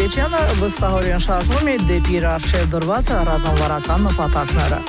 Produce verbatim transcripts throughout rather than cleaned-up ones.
Ադրբեջանը վստահորեն շարժվում է դեպի իր առջև դրված ռազմավարական նպատակները։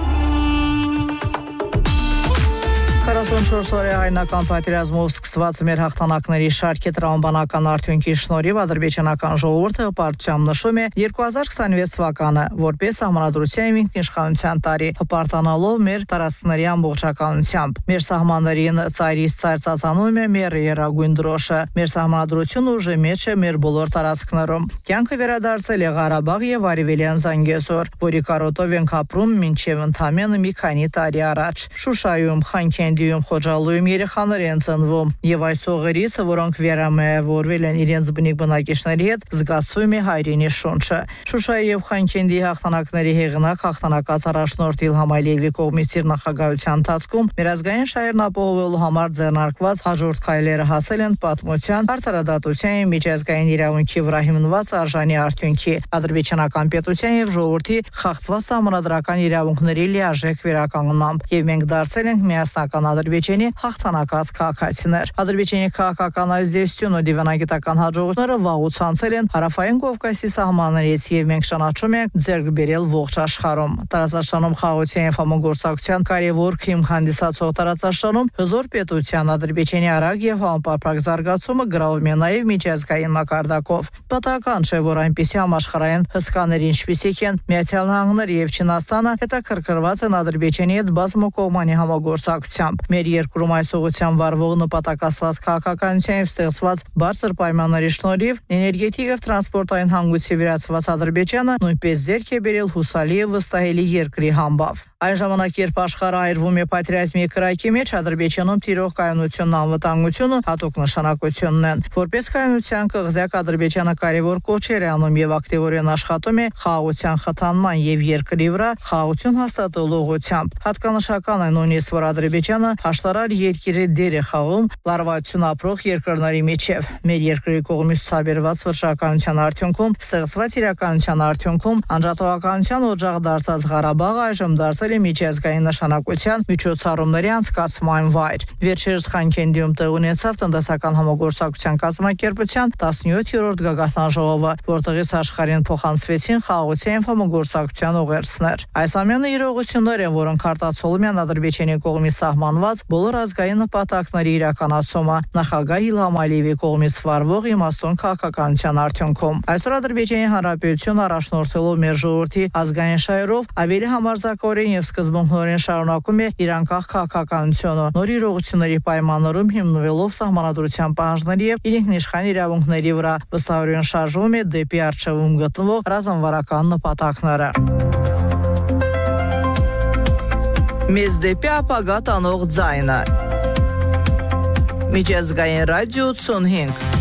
քառասունչորս օրյա հայնական պատերազմով սկսված մեր հաղթանակների շարքի տրամաբանական արդյունքի շնորհիվ ադրբեջանական ժողովուրդը հպարտությամբ նշում է երկու հազար քսանվեց թվականը որպես սահմանադրության ինքնիշխանության տարի, հպարտանալով մեր տարածքների ամբողջականությամբ։ Մեր սահմաններին ծայրից ծայր ծածանում է մեր երագույն դրոշը։ Մեր սահմանադրությունը ուժի մեջ է մեր բոլոր տարածքներում։ Կյանքը վերադարձել է Ղարաբաղ եւ Արևելյան Զանգեզուր, որի կարոտով ենք ապրում մինչեւ ընդամենը մի քանի տարի առաջ։ Շուշայում, Խանքենդիում, Խոջալույում երեխաներ են ծնվում եւ այս օղերից, որոնք վերամիավորվել են իրենց բնիկ բնակիչների հետ, զգացում է հայրենի շունչը։ Շուշայի եւ Խանքենդի հաղթանակների հեղինակ հաղթանակած առաջնորդ Իլհամ Ալիևի կողմից իր նախագահության ընթացքում մեր ազգային շահերն ապահովելու համար ձեռնարկված հաջորդ քայլերը հասել են պատմության, արդարադատության եւ միջազգային իրավունքի վրա հիմնված արժանի արդյունքի, ադրբեջանական պետության եւ ժողովրդի խախտված սահմանադրական իրավունքների լիարժեք վերականգնմամբ, եւ մենք դարձել ենք միասնական Ադրբեջանի հաղթանակած քաղաքացիներ։ Ադրբեջանի քաղաքական ազդեցությունը դիվանագիտական հաջողությունները վաղուց անցել են հարավային Կովկասի սահմաններից եւ մենք ճանաչում ենք ձեռք բերել ողջ աշխարհում։ Տարածաշրջանում խաղաղության եւ համագործակցության կարևոր քիմ հանդիսացող տարածաշրջանում հզոր պետության Ադրբեջանի արագ եւ համապարփակ զարգացումը գրավում է նաեւ միջազգային մակարդակով։ Պատահական չէ, որ այնպիսի համաշխարհային հսկաներ, ինչպիսիք են Միացյալ Նահանգները եւ Չինաստանը, հետաքրքրված են Ադրբեջանի հետ բազմակողմանի համագործակցությամբ։ Մեր երկրում այս ուղղությամբ վարվող նպատակասլաց քաղաքականության եւ ստեղծված բարձր պայմանների շնորհիվ էներգետիկ եւ տրանսպորտային հանգույցի վերածված Ադրբեջանը նույնպես ձեռք է բերել հուսալի եւ վստահելի երկրի համբավ։ Այն ժամանակ, երբ աշխարհը այրվում է պատերազմի կրակի մեջ, Ադրբեջանում տիրող կայունությունն անվտանգությունը հատուկ նշանակությունն են։ Որպես կայունության կղզյակ Ադրբեջանը կարևոր կոչեր է անում եւ ակտիվորեն աշխատում է խաղաղության խթանման եւ երկրի վրա խաղաղություն հաստատելու ուղղությամբ։ Հատկանշական է նույնիսկ, որ Ադրբեջանը հաշտարար երկիրի դեր է խաղում լարվածություն ապրող երկրների միջև։ Մեր երկրի կողմից ցուցաբերված վճռականության արդյունքում, ստեղծված իրականության արդյունքում անջատողականության օջախ դարձած Ղարաբաղը այժմ դարձել է միջազգային նշանակության միջոցառումների անցկացման վայր։ Վերջերս Խանքենդիում տեղ ունեցավ տնտեսական համագործակցության կազմակերպության տասնյոթերորդ գագաթնաժողովը, որտեղից աշխարհին փոխանցվեցին խաղաղության եւ համագործակցության ուղերձներ։ Այս ամենը իրողություններ են, որոնք արտացոլում են Ադրբեջանի կողմից սահմանված բոլոր ազգային նպատակների իրականացումը նախագահ Իլհամ Ալիևի կողմից վարվող իմաստուն քաղաքականության արդյունքում։ Այսօր Ադրբեջանի Հանրապետությունը առաջնորդելով մեր ժողովրդի ազգային շահերով ավելի համարձակորեն եւ սկզբունքորեն շարունակում է իր անկախ քաղաքականությունը, նոր իրողությունների պայմաններում հիմնվելով սահմանադրության պահանջների եւ իր ինքնիշխան իրավունքների վրա, վստահորեն շարժվում է դեպի առջևում գտնվող ռազմավարական նպատակները։ Մեզ դեպի ապագա տանող ձայնը։ Միջազգային ռադիո ութսունհինգ